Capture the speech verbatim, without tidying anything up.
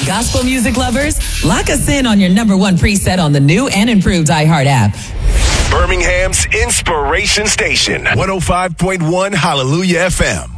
Gospel music lovers, lock us in on your number one preset on the new and improved iHeart app. Birmingham's Inspiration Station, one oh five point one Hallelujah F M.